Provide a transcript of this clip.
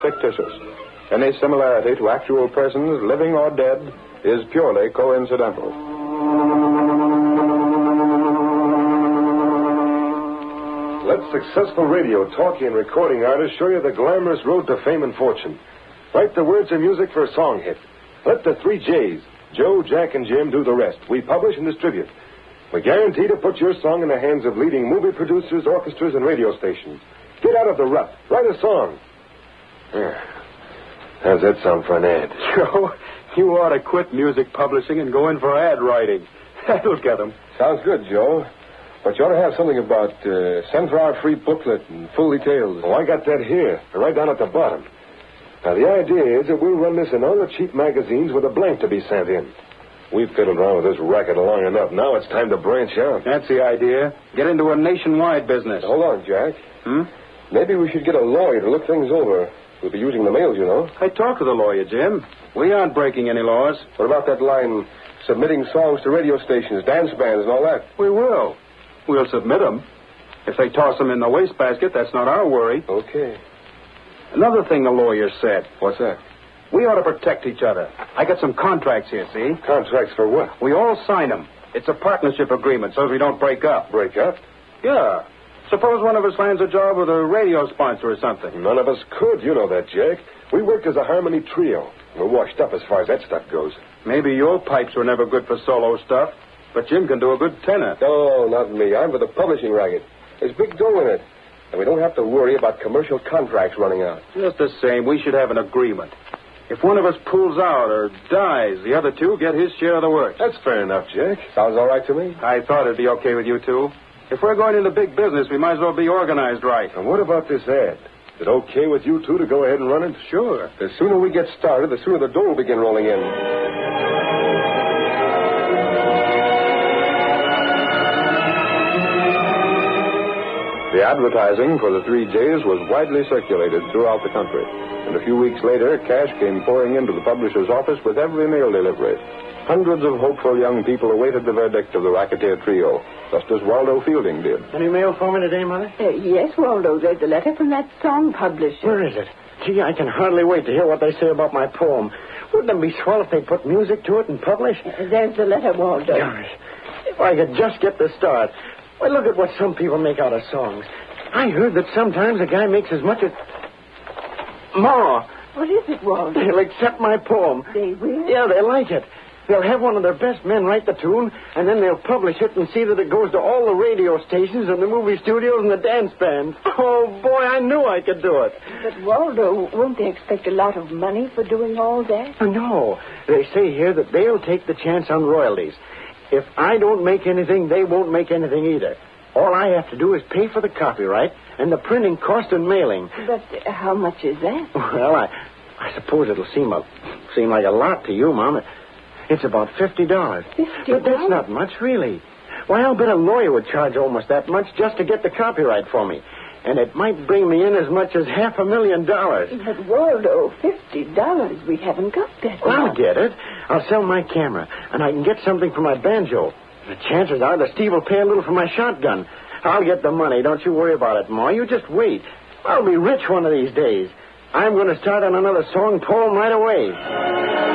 fictitious. Any similarity to actual persons, living or dead, is purely coincidental. Let successful radio, talkie, and recording artists show you the glamorous road to fame and fortune. Write the words and music for a song hit. Let the 3 J's, Joe, Jack, and Jim, do the rest. We publish and distribute. We guarantee to put your song in the hands of leading movie producers, orchestras, and radio stations. Get out of the rut. Write a song. How's that sound for an ad? Joe, you ought to quit music publishing and go in for ad writing. That'll get them. Sounds good, Joe. But you ought to have something about send for our free booklet and full details. Oh, I got that here, right down at the bottom. Now, the idea is that we'll run this in all the cheap magazines with a blank to be sent in. We've fiddled around with this racket long enough. Now it's time to branch out. That's the idea. Get into a nationwide business. Hold on, Jack. Maybe we should get a lawyer to look things over. We'll be using the mails, you know. I talked to the lawyer, Jim. We aren't breaking any laws. What about that line, submitting songs to radio stations, dance bands, and all that? We will. We'll submit them. If they toss them in the wastebasket, that's not our worry. Okay. Another thing the lawyer said. What's that? We ought to protect each other. I got some contracts here, see? Contracts for what? We all sign them. It's a partnership agreement so we don't break up. Break up? Yeah. Suppose one of us lands a job with a radio sponsor or something. None of us could. You know that, Jack. We work as a harmony trio. We're washed up as far as that stuff goes. Maybe your pipes were never good for solo stuff, but Jim can do a good tenor. No, not me. I'm for the publishing racket. There's big dough in it. And we don't have to worry about commercial contracts running out. Just the same, we should have an agreement. If one of us pulls out or dies, the other two get his share of the work. That's fair enough, Jack. Sounds all right to me. I thought it'd be okay with you two. If we're going into big business, we might as well be organized right. And what about this ad? Is it okay with you two to go ahead and run it? Sure. The sooner we get started, the sooner the dough will begin rolling in. The advertising for the 3 J's was widely circulated throughout the country. And a few weeks later, cash came pouring into the publisher's office with every mail delivery. Hundreds of hopeful young people awaited the verdict of the racketeer trio, just as Waldo Fielding did. Any mail for me today, Mother? Yes, Waldo. There's a letter from that song publisher. Where is it? Gee, I can hardly wait to hear what they say about my poem. Wouldn't it be swell if they put music to it and publish? There's the letter, Waldo. Gosh, if I could just get the start. Why, look at what some people make out of songs. I heard that sometimes a guy makes as much as... Ma! What is it, Waldo? They'll accept my poem. They will? Yeah, they like it. They'll have one of their best men write the tune, and then they'll publish it and see that it goes to all the radio stations and the movie studios and the dance bands. Oh, boy, I knew I could do it. But, Waldo, won't they expect a lot of money for doing all that? No. They say here that they'll take the chance on royalties. If I don't make anything, they won't make anything either. All I have to do is pay for the copyright and the printing cost and mailing. But how much is that? Well, I suppose it'll seem like a lot to you, Mom. It's about $50. $50? But that's not much, really. Why, I'll bet a lawyer would charge almost that much just to get the copyright for me. And it might bring me in as much as $500,000. But, Waldo, $50, we haven't got that. Well, I'll get it. I'll sell my camera, and I can get something for my banjo. The chances are that Steve will pay a little for my shotgun. I'll get the money. Don't you worry about it, Ma. You just wait. I'll be rich one of these days. I'm going to start on another song poem right away.